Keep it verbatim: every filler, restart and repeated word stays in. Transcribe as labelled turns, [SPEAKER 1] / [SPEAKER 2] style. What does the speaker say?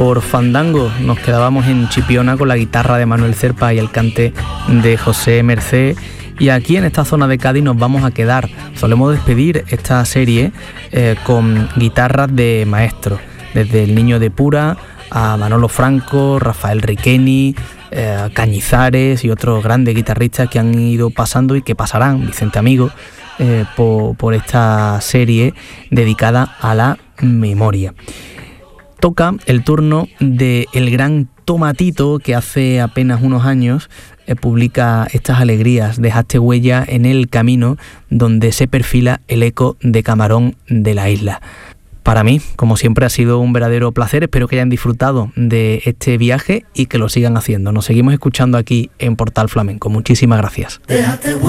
[SPEAKER 1] por Fandango nos quedábamos en Chipiona con la guitarra de Manuel Cerpa y el cante de José Mercé. Y aquí en esta zona de Cádiz nos vamos a quedar. Solemos despedir esta serie eh, con guitarras de maestros, desde el Niño de Pura a Manolo Franco, Rafael Riqueni, eh, Cañizares y otros grandes guitarristas que han ido pasando y que pasarán, Vicente Amigo, eh, por, por esta serie dedicada a la memoria. Toca el turno de el gran Tomatito, que hace apenas unos años eh, publica estas alegrías, dejaste huella en el camino donde se perfila el eco de Camarón de la isla. Para mí, como siempre, ha sido un verdadero placer. Espero que hayan disfrutado de este viaje y que lo sigan haciendo. Nos seguimos escuchando aquí en Portal Flamenco. Muchísimas gracias.